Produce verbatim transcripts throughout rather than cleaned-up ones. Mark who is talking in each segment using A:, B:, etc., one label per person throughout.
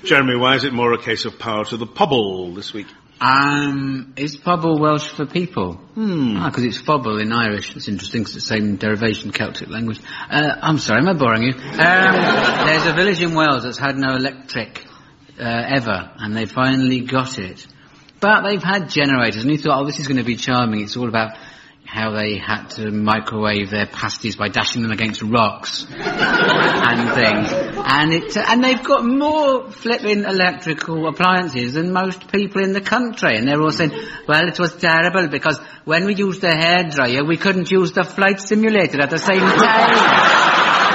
A: Jeremy, why is it more a case of power to the pobble this week?
B: Um, is pobble Welsh for people?
A: Hmm.
B: Ah, because it's phobble in Irish. It's interesting because it's the same derivation, Celtic language. Uh, I'm sorry, am I boring you? Um, there's a village in Wales that's had no electric uh, ever, and they finally got it. But they've had generators, and you thought, oh, this is going to be charming. It's all about how they had to microwave their pasties by dashing them against rocks and things. And it, and they've got more flipping electrical appliances than most people in the country. And they're all saying, well, it was terrible because when we used the hairdryer, we couldn't use the flight simulator at the same time.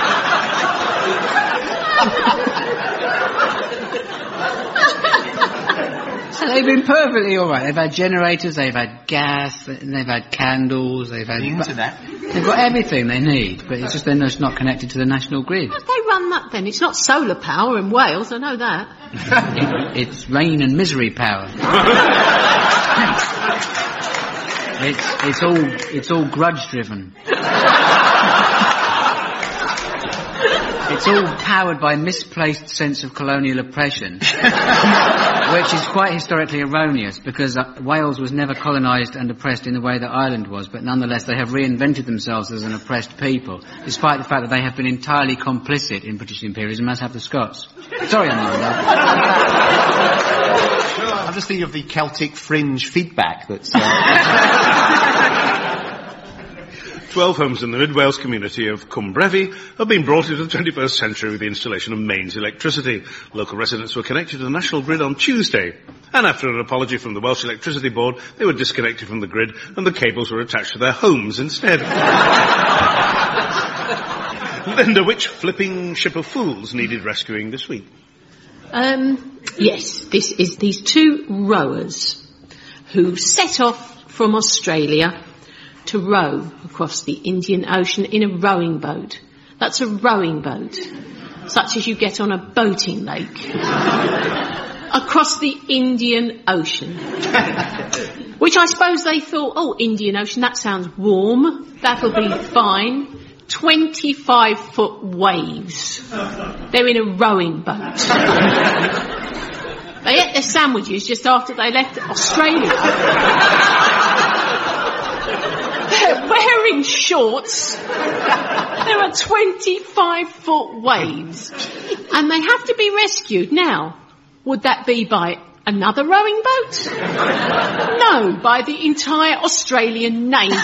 B: So they've been perfectly all right. They've had generators, they've had gas, and they've had candles, they've had...
C: The internet.
B: They've got everything they need, but it's just they're just not connected to the national grid.
D: How do they run that then? It's not solar power in Wales, I know that.
B: it, it's rain and misery power. it's it's all it's all grudge driven. It's all powered by misplaced sense of colonial oppression, which is quite historically erroneous, because uh, Wales was never colonised and oppressed in the way that Ireland was, but nonetheless they have reinvented themselves as an oppressed people, despite the fact that they have been entirely complicit in British imperialism, as have the Scots. Sorry, I'm not that.
C: I'm just thinking of the Celtic fringe feedback that's... Uh...
A: Twelve homes in the mid-Wales community of Cumbrefi have been brought into the twenty-first century with the installation of mains electricity. Local residents were connected to the national grid on Tuesday, and after an apology from the Welsh Electricity Board, they were disconnected from the grid and the cables were attached to their homes instead. Linda, which flipping ship of fools needed rescuing this week?
D: Um, yes, this is these two rowers who set off from Australia to row across the Indian Ocean in a rowing boat. That's a rowing boat, such as you get on a boating lake. Across the Indian Ocean. Which I suppose they thought, oh, Indian Ocean, that sounds warm, that'll be fine. twenty-five foot waves. They're in a rowing boat. They ate their sandwiches just after they left Australia. They're wearing shorts. There are twenty-five foot waves. And they have to be rescued. Now, would that be by another rowing boat? No, by the entire Australian Navy.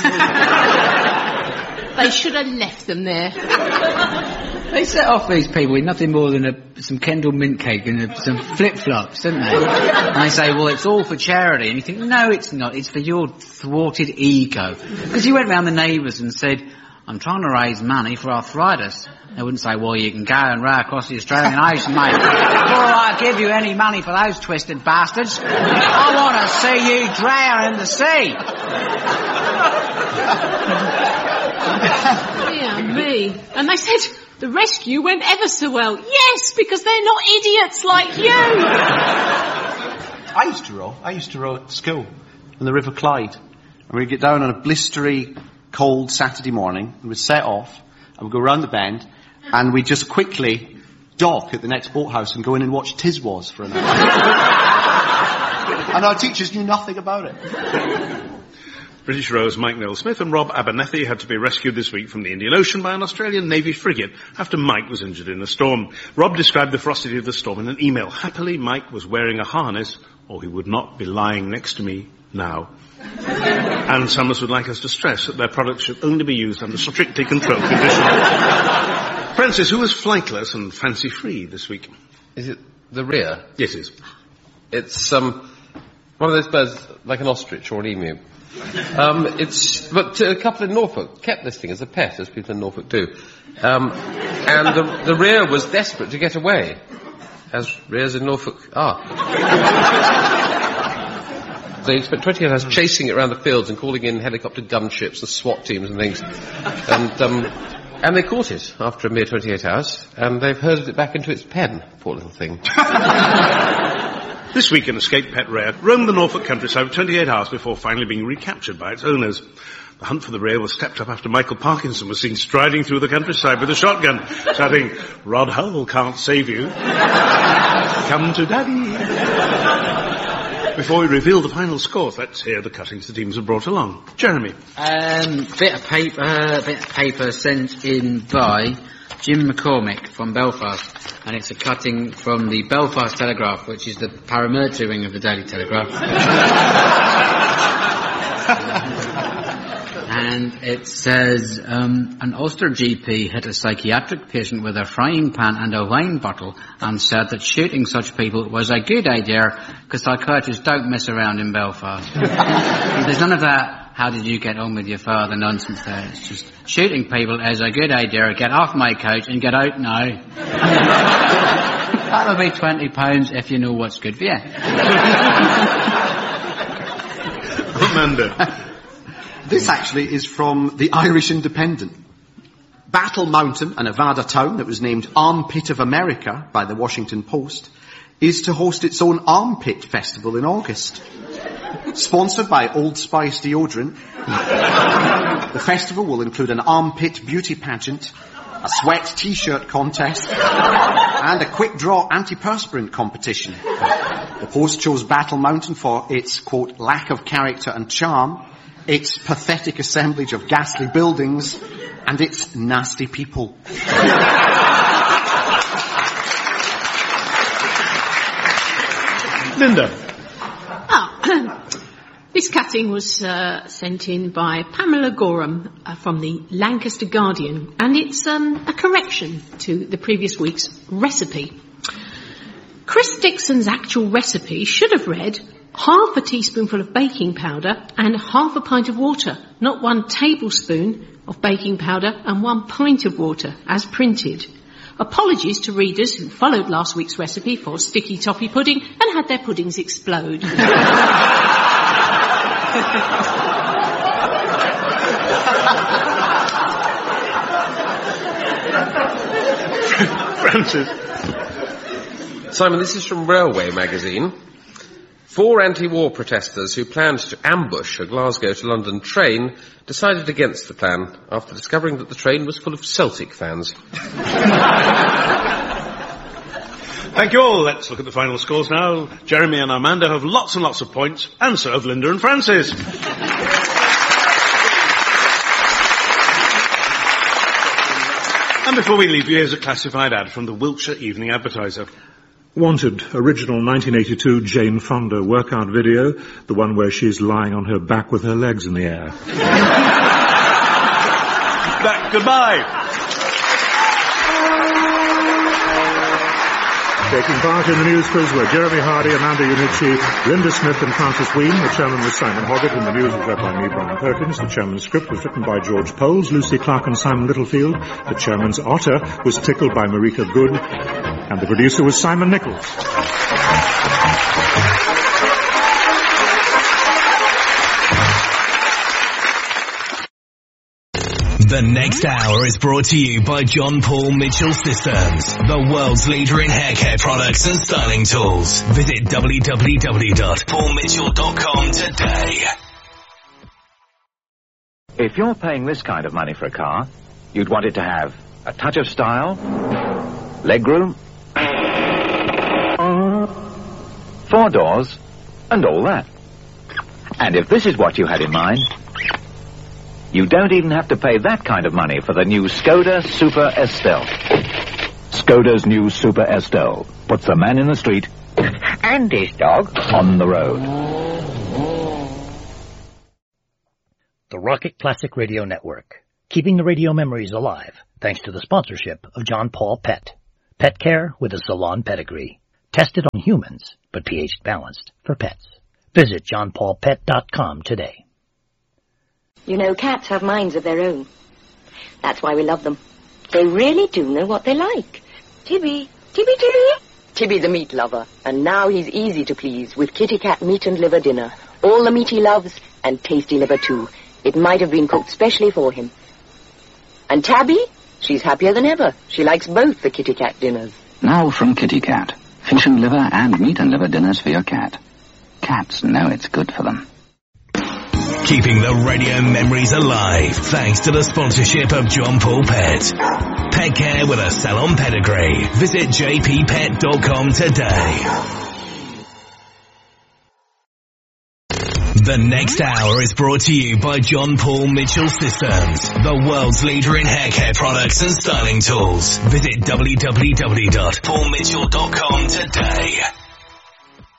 D: They should have left them there.
B: They set off these people with nothing more than a, some Kendal mint cake and a, some flip-flops, didn't they? And they say, well, it's all for charity. And you think, no, it's not. It's for your thwarted ego. Because you went round the neighbours and said, I'm trying to raise money for arthritis. They wouldn't say, well, you can go and row across the Australian Ocean, mate. Before I give you any money for those twisted bastards, I want to see you drown in the sea.
D: Dear me. And they said the rescue went ever so well. Yes, because they're not idiots like you.
C: I used to row. I used to row at school in the River Clyde. And we'd get down on a blistery, cold Saturday morning, and we'd set off, and we'd go round the bend, and we'd just quickly dock at the next boathouse and go in and watch Tiswas for an hour. And our teachers knew nothing about it.
A: British rowers Mike Noel-Smith and Rob Abernethy had to be rescued this week from the Indian Ocean by an Australian Navy frigate after Mike was injured in a storm. Rob described the ferocity of the storm in an email. Happily, Mike was wearing a harness, or he would not be lying next to me now. And Summers would like us to stress that their products should only be used under strictly controlled conditions. Francis, who was flightless and fancy-free this week?
E: Is it the rear?
A: Yes, it is.
E: It's um, one of those birds like an ostrich or an emu. Um, it's, but uh, a couple in Norfolk kept this thing as a pet, as people in Norfolk do. Um, and the, the rear was desperate to get away, as rears in Norfolk are. They spent twenty-eight hours chasing it around the fields and calling in helicopter gunships and SWAT teams and things. And, um, and they caught it after a mere twenty-eight hours, and they've herded it back into its pen, poor little thing.
A: This week, an escaped pet rare roamed the Norfolk countryside for twenty-eight hours before finally being recaptured by its owners. The hunt for the rare was stepped up after Michael Parkinson was seen striding through the countryside with a shotgun, shouting, "Rod Hull can't save you. Come to Daddy." Before we reveal the final scores, let's hear the cuttings the teams have brought along. Jeremy.
B: Um, bit of paper, bit of paper sent in by Jim McCormick from Belfast, and it's a cutting from the Belfast Telegraph, which is the paramilitary wing of the Daily Telegraph. And it says, um, an Ulster G P hit a psychiatric patient with a frying pan and a wine bottle and said that shooting such people was a good idea because psychiatrists don't mess around in Belfast. There's none of that, how did you get on with your father nonsense there. It's just shooting people is a good idea. Get off my couch and get out now. That'll be twenty pounds if you know what's good for you.
A: Amanda.
C: This actually is from the Irish Independent. Battle Mountain, a Nevada town that was named Armpit of America by the Washington Post, is to host its own Armpit Festival in August. Sponsored by Old Spice deodorant, the festival will include an armpit beauty pageant, a sweat t-shirt contest, and a quick draw antiperspirant competition. The Post chose Battle Mountain for its, quote, lack of character and charm, its pathetic assemblage of ghastly buildings, and its nasty people.
A: Linda.
D: Oh, this cutting was uh, sent in by Pamela Gorham uh, from the Lancaster Guardian, and it's um, a correction to the previous week's recipe. Chris Dixon's actual recipe should have read half a teaspoonful of baking powder and half a pint of water, not one tablespoon of baking powder and one pint of water, as printed. Apologies to readers who followed last week's recipe for sticky toffee pudding and had their puddings explode.
A: Francis.
E: Simon, this is from Railway Magazine. Four anti-war protesters who planned to ambush a Glasgow to London train decided against the plan after discovering that the train was full of Celtic fans.
A: Thank you all. Let's look at the final scores now. Jeremy and Amanda have lots and lots of points, and so have Linda and Francis. And before we leave you, here's a classified ad from the Wiltshire Evening Advertiser.
F: Wanted, original nineteen eighty-two Jane Fonda workout video, the one where she's lying on her back with her legs in the air.
A: Back, goodbye.
F: Taking part in the news quiz were Jeremy Hardy, Amanda Unici, Linda Smith and Francis Ween. The chairman was Simon Hoggett, and the news was read by me, Brian Perkins. The chairman's script was written by George Poles, Lucy Clark and Simon Littlefield. The chairman's otter was tickled by Marika Good, and the producer was Simon Nichols.
G: The next hour is brought to you by John Paul Mitchell Systems, the world's leader in hair care products and styling tools. Visit w w w dot paul mitchell dot com today.
H: If you're paying this kind of money for a car, you'd want it to have a touch of style, legroom, four doors, and all that. And if this is what you had in mind, you don't even have to pay that kind of money for the new Skoda Super Estelle. Skoda's new Super Estelle puts the man in the street and his dog on the road.
I: The Rocket Classic Radio Network, keeping the radio memories alive thanks to the sponsorship of John Paul Pet. Pet care with a salon pedigree. Tested on humans, but pH balanced for pets. Visit john paul pet dot com today.
J: You know, cats have minds of their own. That's why we love them. They really do know what they like. Tibby, Tibby, Tibby. Tibby the meat lover, and now he's easy to please with Kitty Cat meat and liver dinner. All the meat he loves, and tasty liver too. It might have been cooked specially for him. And Tabby, she's happier than ever. She likes both the Kitty Cat dinners.
K: Now from Kitty Cat, fish and liver and meat and liver dinners for your cat. Cats know it's good for them.
G: Keeping the radio memories alive thanks to the sponsorship of John Paul Pet. Pet care with a salon pedigree. Visit j p pet dot com today. The next hour is brought to you by John Paul Mitchell Systems, the world's leader in hair care products and styling tools. Visit w w w dot paul mitchell dot com today.